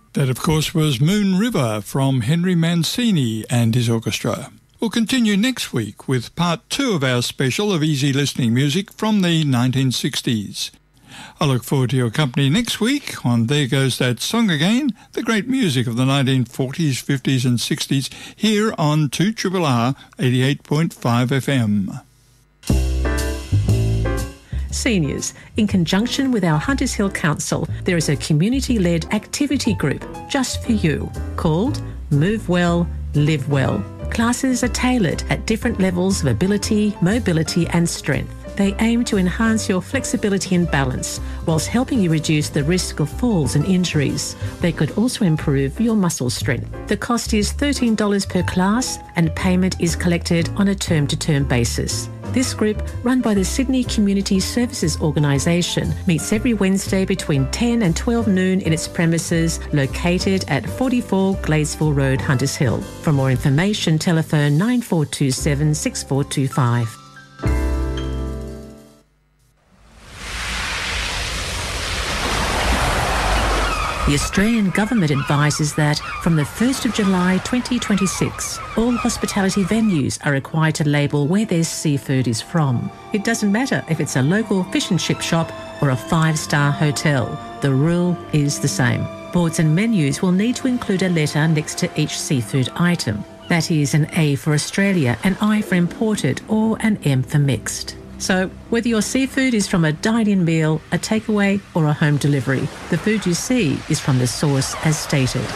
That, of course, was Moon River from Henry Mancini and his orchestra. We'll continue next week with part 2 of our special of easy listening music from the 1960s. I look forward to your company next week on There Goes That Song Again, the great music of the 1940s, 50s and 60s, here on 2RRR 88.5 FM. Seniors, in conjunction with our Hunters Hill Council, there is a community-led activity group just for you called Move Well, Live Well. Classes are tailored at different levels of ability, mobility and strength. They aim to enhance your flexibility and balance whilst helping you reduce the risk of falls and injuries. They could also improve your muscle strength. The cost is $13 per class and payment is collected on a term-to-term basis. This group, run by the Sydney Community Services Organisation, meets every Wednesday between 10 and 12 noon in its premises located at 44 Gladesville Road, Hunters Hill. For more information, telephone 9427 6425. The Australian Government advises that from the 1st of July 2026, all hospitality venues are required to label where their seafood is from. It doesn't matter if it's a local fish and chip shop or a 5-star hotel. The rule is the same. Boards and menus will need to include a letter next to each seafood item. That is an A for Australia, an I for imported, or an M for mixed. So, whether your seafood is from a dine-in meal, a takeaway or a home delivery, the food you see is from the source as stated.